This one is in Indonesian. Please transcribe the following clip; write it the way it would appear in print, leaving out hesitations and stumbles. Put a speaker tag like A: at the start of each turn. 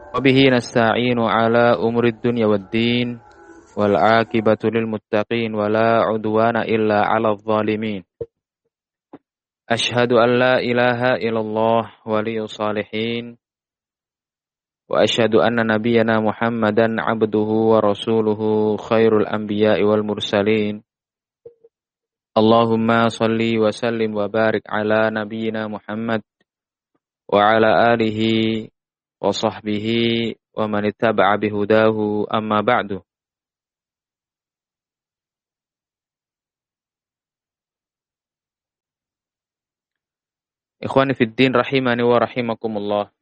A: وبه نستعين على أمور الدنيا والدين والعاقبة للمتقين ولا عدوان إلا على الظالمين أشهد أن لا إله إلا الله ولي الصالحين وأشهد أن نبينا محمدا عبده ورسوله خير الأنبياء والمرسلين اللهم صل وسلم وبارك على نبينا محمد وعلى آله وصحبه ومن اتبع بهداه أما بعد. Ikhwani fiddin rahimani wa rahimakumullah.